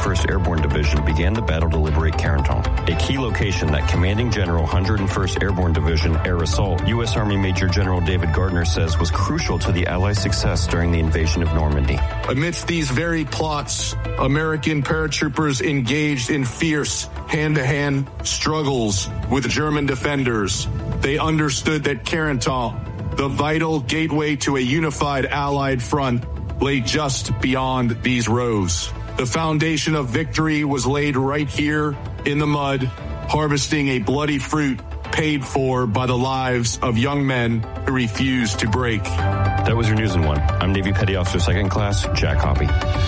101st Airborne Division began the battle to liberate Carentan, a key location that Commanding General 101st Airborne Division Air Assault U.S. Army Major General David Gardner says was crucial to the Allies' success during the invasion of Normandy. Amidst these very plots, American paratroopers engaged in fierce hand-to-hand struggles with German defenders. They understood that Carentan, the vital gateway to a unified Allied front, lay just beyond these rows. The foundation of victory was laid right here in the mud, harvesting a bloody fruit paid for by the lives of young men who refused to break. That was your News in 1. I'm Navy Petty Officer 2nd Class Jack Hoppy.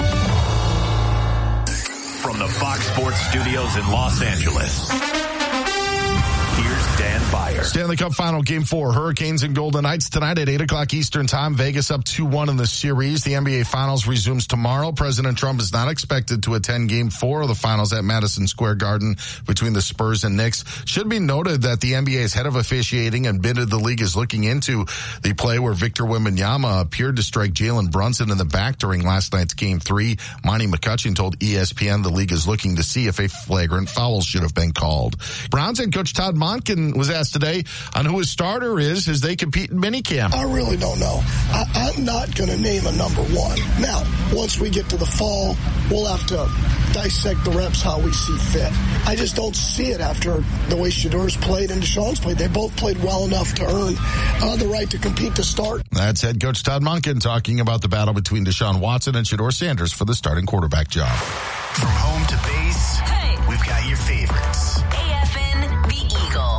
From the Fox Sports Studios in Los Angeles, here's Dan Byer. Stanley Cup Final Game 4. Hurricanes and Golden Knights tonight at 8 o'clock Eastern Time. Vegas up 2-1 in the series. The NBA Finals resumes tomorrow. President Trump is not expected to attend Game 4 of the Finals at Madison Square Garden between the Spurs and Knicks. Should be noted that the NBA's head of officiating admitted the league is looking into the play where Victor Wembanyama appeared to strike Jalen Brunson in the back during last night's Game 3. Monty McCutcheon told ESPN the league is looking to see if a flagrant foul should have been called. Browns head coach Todd Monken was asked today on who his starter is as they compete in minicamp. I really don't know. I'm not going to name a number one. Now, once we get to the fall, we'll have to dissect the reps how we see fit. I just don't see it after the way Shedur's played and Deshaun's played. They both played well enough to earn the right to compete to start. That's head coach Todd Monken talking about the battle between Deshaun Watson and Shedeur Sanders for the starting quarterback job. From home to base, we've got your favorites. AFN, the Eagle.